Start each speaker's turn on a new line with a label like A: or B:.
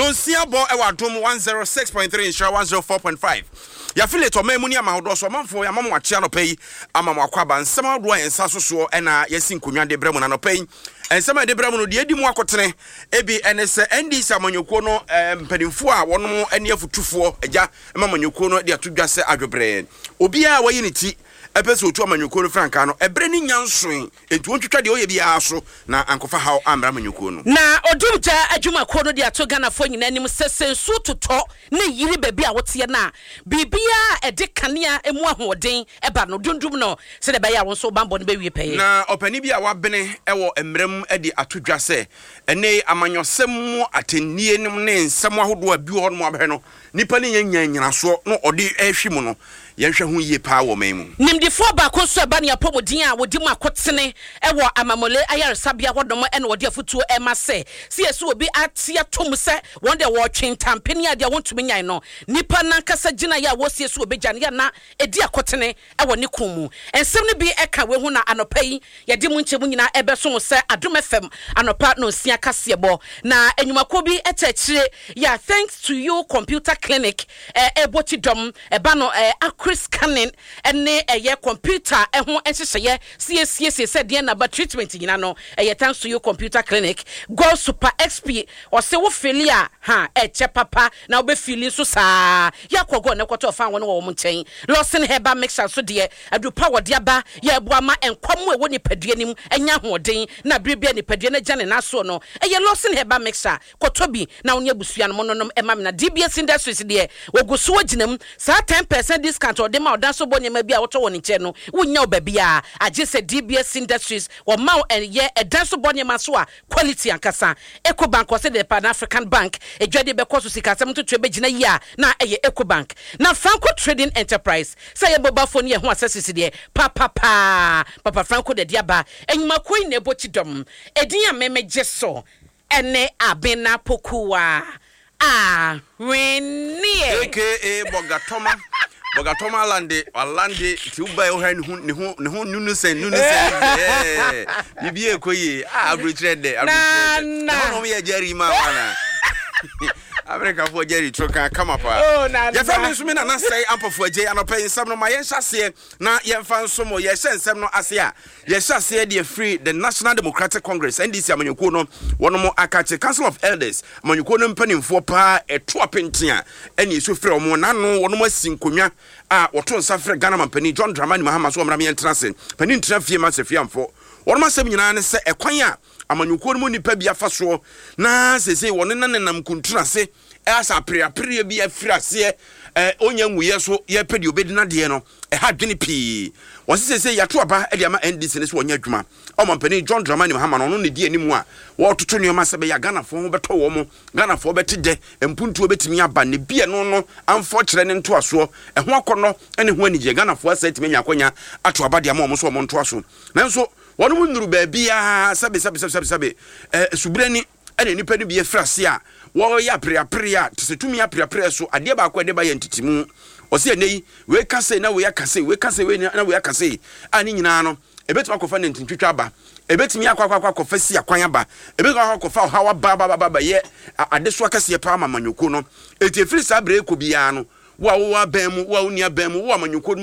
A: no siabo e wadom 106.3 insha 104.5 ya file to memu ni amahodo so manfo ya mamu achi anopai amamu akwaba nsem adoa ensa soso na yasi nkonwa de bremu na anopai ensem de bremu no de edi mu akotene ebi enese ndc amanyoko no mpadimfo a wono ene afutufo agya amanyoko no de atodwase adwobre obi a wayi ne ti epeso otu amanyoko no franka no ebre ni nyansoen etu ontwetwa de oye bia so na ankofa hawo amra amanyoko no
B: na odumja adwuma ko no de ato Ghana fo nyina nim sesensu totɔ na yiri baby a wote na bibia ede kanea emu ahoden eba no dundum no se de baya won so bambo no bewie pɛye
A: na opani bia wabene ewo emrem ede atodwa se ene amanyosem mu atennie nim ne nsem ahodo abi ho no abɛ no nipa ne nyanyina so no ode ehwe mu no yenhwe ho yie pa wo memu
B: nimdifo ba ko so eba ne apomodin a wodi mu akotene ewo amamole ayaresabia hodom ene wodi afutuo ema se yesu obi atia tom se won de wo twentampeni ade wontumi nyan no nipa nankasa gina ya wo yesu obi gyan ya na edi akotene ewo ne komu ensem ne bi eka we hu na anopai ye di mu nchemu nyina ebeso se adom fm anopa no sia kasebo na enyumako bi etachire ya thanks to you computer clinic ebotidom eba no Chris Cannon ene eye computer ho ehyehyeye CSC said the na treatment nyina no thanks to your computer clinic go super XP or say wo failure ha eche papa na wo be feeling so saa yakogo ne kwato fa won wo mo nchen Lawson Herbal mixture so de adu power de aba ya boama enkwam e wo ni padua nim enya hoden na brebia ni padua na gane na so no Lawson Herbal mixture kwato bi na won abusua no mononom emam na DBS Industries de wo guso ginam saa 10% discount or dem out so bonya ma bia woto woni nche no wonya obabia age se DBS Industries or ma ye so bonya ma so a quality ankasa Ecobank or se the Pan African Bank edwade be koso sika sem to twebe gina yi a na eye Ecobank na Franco Trading Enterprise say ye boba phone ye ho access de papa Franco de diaba enyuma koi na ebotidom edin a memegye so ene abena pokuwa Renie
A: aka Bogatoma lande ti uba yo han ne ho nunu sen bibi ekoyi abrochire de no me Jerry ma wana America for Jerry troka kama pa ya family so me na say ampofo age anopa nsam no ma ye hyase na ye mfa nsomo ye hye nsam no ase a ye hyase de free the National Democratic Congress NDC amanyoko no wono akache Council of Elders amanyoko no mpanimfo pa eto apentia eni so free omo nanu wono asinkonwa a woto nsa free Ghana mampani John Dramani Mahama so omra me entrance pani ntra fie ma sefiamfo wono asem nyina ne se ekwan a amanyoko no mu nipa bia fa so na sese wono nanam kuntura se asa priapria bi afirase onya nwuye so ye pedi obedina de no ha dwene pii wonsese yato aba e de ama NDC ne so wonya adwuma omampani John Dramani Mahama no ne die animu a wo toto nneoma se be ya Ghana fo ho beto wo mo Ghana fo betide empuntu obetimi aba ne bie no amfo kire ne nto aso ho akono ene ho anije Ghana fo asatimi nya akonya ato aba de ama mo so mo nto aso nanso wono mu nduru ba bia sabe subrani ene nipa ni bie frase a wo ya priapria tsetumi ya priapria so ade ba akwa de ba ye ntitimu o se nei we kase na we akase we kase we na we akase ani nyina no ebetuma kofa ne ntintwitwa ba ebetumi akwa kofa si akwan aba ebetuma kofa hawa ba ye ade so akase pa amanyoko no eti efiri sa bre ko bia no wo ban mu wo nia ban mu wo amanyoko